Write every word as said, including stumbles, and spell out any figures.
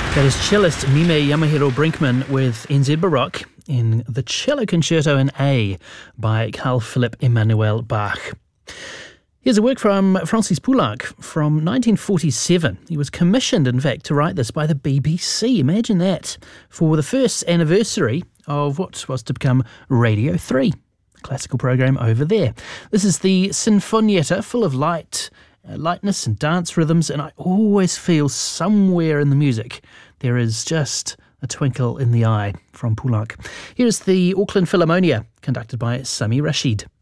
That is cellist Mime Yamahiro Brinkman with N Z Baroque in the Cello Concerto in A by Carl Philipp Emanuel Bach. Here's a work from Francis Poulenc from nineteen forty-seven. He was commissioned, in fact, to write this by the B B C. Imagine that, for the first anniversary of what was to become Radio three, a classical program over there. This is the Sinfonietta, full of light, uh, lightness and dance rhythms, and I always feel somewhere in the music there is just a twinkle in the eye from Poulenc. Here's the Auckland Philharmonia, conducted by Sami Rashid.